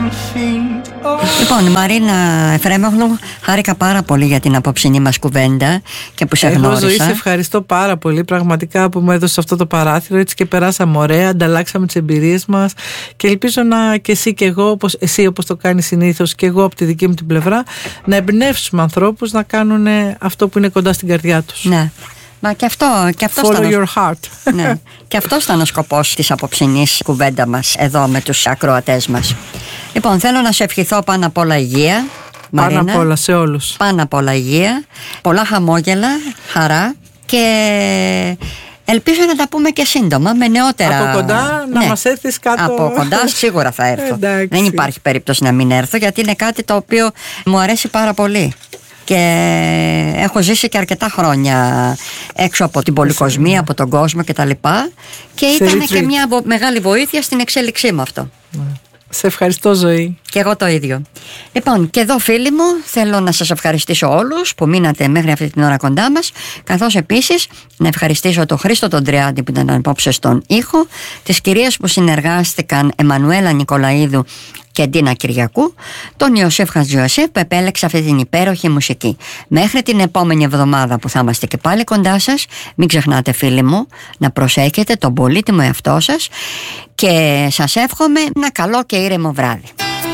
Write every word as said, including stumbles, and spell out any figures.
Λοιπόν, Μαρίνα Εφρέμογλου, χάρηκα πάρα πολύ για την απόψινή μας κουβέντα και που σε Εγώ, γνώρισα. Ζωή, σε ευχαριστώ πάρα πολύ πραγματικά που μου έδωσες αυτό το παράθυρο, έτσι και περάσαμε ωραία, ανταλλάξαμε τις εμπειρίες μας και ελπίζω να και εσύ και εγώ, όπως, εσύ όπως το κάνεις συνήθως και εγώ από τη δική μου την πλευρά, να εμπνεύσουμε ανθρώπους να κάνουν αυτό που είναι κοντά στην καρδιά τους. Ναι. Μα και αυτό, και αυτό Follow your heart. Ναι. Και αυτό ήταν ο σκοπός της απόψινής κουβέντα μας εδώ με τους ακροατές μας. Λοιπόν, θέλω να σε ευχηθώ πάνω απ' όλα υγεία, Μαρίνα. Πάνω απ' όλα σε όλους. Πάνω απ' όλα υγεία, πολλά χαμόγελα, χαρά και ελπίζω να τα πούμε και σύντομα με νεότερα. Από κοντά να ναι. μας έρθεις κάτω. Από κοντά σίγουρα θα έρθω. Εντάξει. Δεν υπάρχει περίπτωση να μην έρθω, γιατί είναι κάτι το οποίο μου αρέσει πάρα πολύ. Και έχω ζήσει και αρκετά χρόνια έξω από την πολυκοσμία, από τον κόσμο κτλ. Και ήταν και μια μεγάλη βοήθεια στην εξέλιξή μου αυτό. Σε ευχαριστώ, Ζωή. Και εγώ το ίδιο. Λοιπόν, και εδώ φίλοι μου, θέλω να σας ευχαριστήσω όλους που μείνατε μέχρι αυτή την ώρα κοντά μας, καθώς επίσης να ευχαριστήσω τον Χρήστο τον Τριάντη που ήταν απόψε στον ήχο, τις κυρίες που συνεργάστηκαν, Εμμανουέλα Νικολαίδου και Ντίνα Κυριακού, τον Ιωσήφ Χατζιωσήφ που επέλεξε αυτή την υπέροχη μουσική. Μέχρι την επόμενη εβδομάδα που θα είμαστε και πάλι κοντά σας, μην ξεχνάτε φίλοι μου να προσέχετε τον πολύτιμο εαυτό σας και σας εύχομαι ένα καλό και ήρεμο βράδυ.